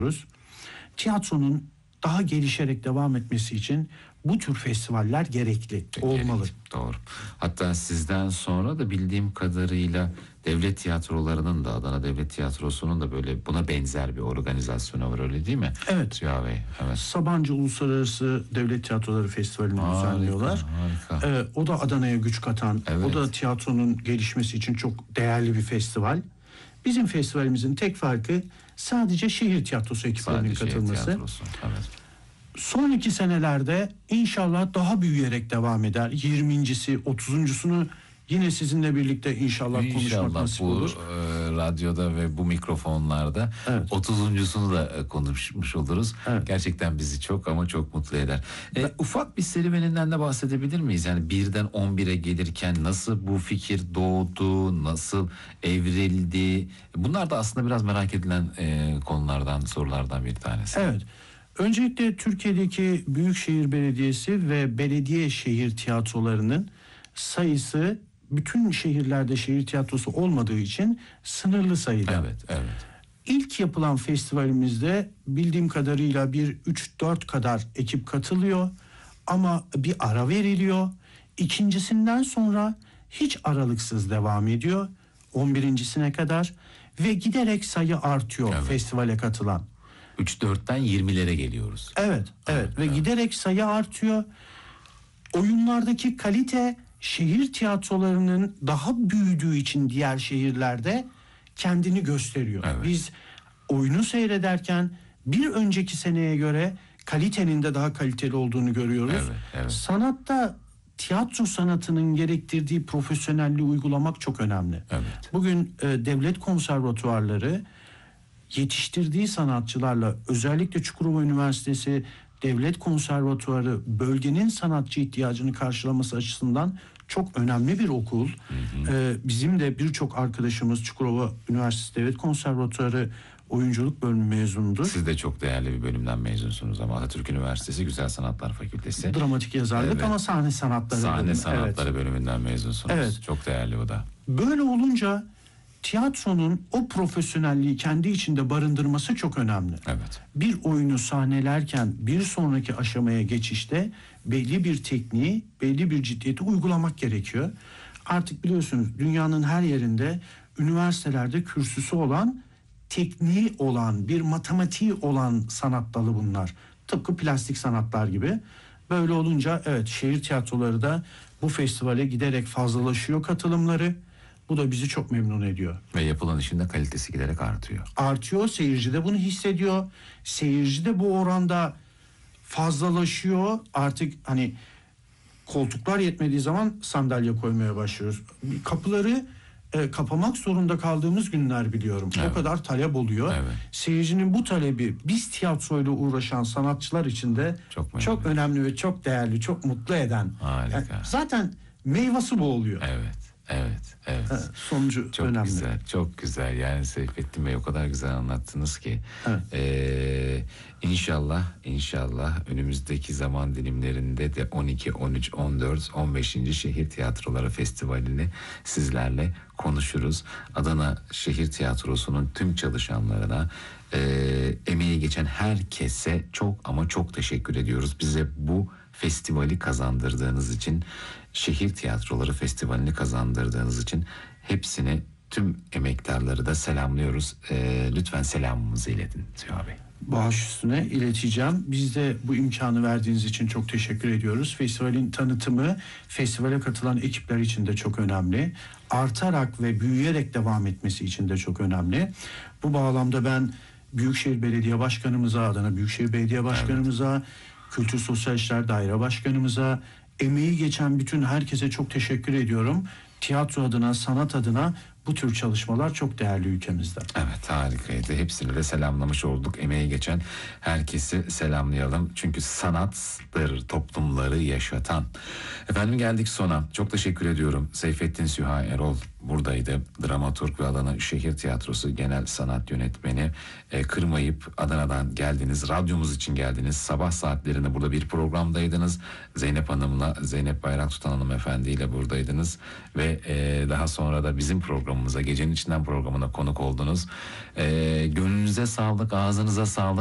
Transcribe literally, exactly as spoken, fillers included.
Tiyatronun daha gelişerek devam etmesi için bu tür festivaller gerekli, olmalı. Gerekli, doğru. Hatta sizden sonra da bildiğim kadarıyla devlet tiyatrolarının da, Adana Devlet Tiyatrosu'nun da böyle buna benzer bir organizasyonu var, öyle değil mi? Evet. Ziya Bey, evet. Sabancı Uluslararası Devlet Tiyatroları Festivali'ni Harika, düzenliyorlar. harika. Ee, o da Adana'ya güç katan, Evet. o da tiyatronun gelişmesi için çok değerli bir festival. Bizim festivalimizin tek farkı sadece şehir tiyatrosu ekiplerinin Sadece şehir katılması. tiyatrosu, evet. Sonraki senelerde inşallah daha büyüyerek devam eder. yirmincisi, otuzuncusunu yine sizinle birlikte inşallah, inşallah konuşmak nasip bu, olur. E, radyoda ve bu mikrofonlarda evet. otuzuncusunu da e, konuşmuş oluruz. Evet. Gerçekten bizi çok ama çok mutlu eder. E, ben... Ufak bir serüveninden de bahsedebilir miyiz? Yani birden on bire gelirken nasıl bu fikir doğdu, nasıl evrildi? Bunlar da aslında biraz merak edilen e, konulardan, sorulardan bir tanesi. Evet. Öncelikle Türkiye'deki Büyükşehir Belediyesi ve belediye şehir tiyatrolarının sayısı bütün şehirlerde şehir tiyatrosu olmadığı için sınırlı sayıda. Evet, evet. İlk yapılan festivalimizde bildiğim kadarıyla bir üç dört kadar ekip katılıyor ama bir ara veriliyor. İkincisinden sonra hiç aralıksız devam ediyor on birincisine kadar ve giderek sayı artıyor, evet, festivale katılan. üç dörtten yirmilere geliyoruz. Evet, evet, evet ve evet, giderek sayı artıyor. Oyunlardaki kalite şehir tiyatrolarının daha büyüdüğü için diğer şehirlerde kendini gösteriyor. Evet. Biz oyunu seyrederken bir önceki seneye göre kalitenin de daha kaliteli olduğunu görüyoruz. Evet, evet. Sanatta tiyatro sanatının gerektirdiği profesyonelliği uygulamak çok önemli. Evet. Bugün e, devlet konservatuvarları yetiştirdiği sanatçılarla, özellikle Çukurova Üniversitesi Devlet Konservatuvarı bölgenin sanatçı ihtiyacını karşılaması açısından çok önemli bir okul. Hı hı. Ee, bizim de birçok arkadaşımız Çukurova Üniversitesi Devlet Konservatuvarı oyunculuk bölümü mezunudur. Siz de çok değerli bir bölümden mezunsunuz ama Atatürk Üniversitesi Güzel Sanatlar Fakültesi. Dramatik yazarlık, evet, ama sahne sanatları Sahne bölümü. sanatları evet. bölümünden mezunsunuz. Evet. Çok değerli o da. Böyle olunca tiyatronun o profesyonelliği kendi içinde barındırması çok önemli. Evet. Bir oyunu sahnelerken bir sonraki aşamaya geçişte belli bir tekniği, belli bir ciddiyeti uygulamak gerekiyor. Artık biliyorsunuz dünyanın her yerinde üniversitelerde kürsüsü olan, tekniği olan, bir matematiği olan sanat dalı bunlar. Tıpkı plastik sanatlar gibi. Böyle olunca evet, şehir tiyatroları da bu festivale giderek fazlalaşıyor katılımları. Bu da bizi çok memnun ediyor. Ve yapılan işin de kalitesi giderek artıyor. Artıyor, seyirci de bunu hissediyor. Seyirci de bu oranda fazlalaşıyor. Artık hani koltuklar yetmediği zaman sandalye koymaya başlıyoruz. Kapıları e, kapamak zorunda kaldığımız günler biliyorum. Evet. O kadar talep oluyor. Evet. Seyircinin bu talebi biz tiyatroyla uğraşan sanatçılar için de çok, çok önemli ve çok değerli, çok mutlu eden. Harika. Yani zaten meyvesi bu oluyor. Evet. Evet, evet. evet sonucu çok önemli. Güzel, çok güzel. Yani Seyfettin Bey o kadar güzel anlattınız ki. Evet. Ee, inşallah, inşallah önümüzdeki zaman dilimlerinde de on iki, on üç, on dört, on beşinci Şehir Tiyatroları Festivali'ni sizlerle konuşuruz. Adana Şehir Tiyatrosu'nun tüm çalışanlarına, e, emeği geçen herkese çok ama çok teşekkür ediyoruz. Bize bu festivali kazandırdığınız için, Şehir Tiyatroları Festivali'ni kazandırdığınız için hepsini, tüm emektarları da selamlıyoruz. Ee, lütfen selamımızı iletin Ziya Bey. Baş üstüne ileteceğim. Biz de bu imkanı verdiğiniz için çok teşekkür ediyoruz. Festivalin tanıtımı, festivale katılan ekipler için de çok önemli. Artarak ve büyüyerek devam etmesi için de çok önemli. Bu bağlamda ben Büyükşehir Belediye Başkanımıza, Adana Büyükşehir Belediye Başkanımıza, evet, Kültür Sosyal İşler Daire Başkanımıza, emeği geçen bütün herkese çok teşekkür ediyorum. Tiyatro adına, sanat adına bu tür çalışmalar çok değerli ülkemizde. Evet, harikaydı. Hepsini de selamlamış olduk. Emeği geçen herkesi selamlayalım. Çünkü sanattır toplumları yaşatan. Efendim geldik sona. Çok teşekkür ediyorum. Seyfettin Süha Erol buradaydı. Dramaturg ve Adana Şehir Tiyatrosu Genel Sanat Yönetmeni. E, kırmayıp Adana'dan geldiniz. Radyomuz için geldiniz. Sabah saatlerinde burada bir programdaydınız. Zeynep Hanım'la, Zeynep Bayraktutan hanımefendiyle buradaydınız. Ve e, daha sonra da bizim programımıza, Gecenin İçinden programına konuk oldunuz. E, gönlünüze sağlık, ağzınıza sağlık.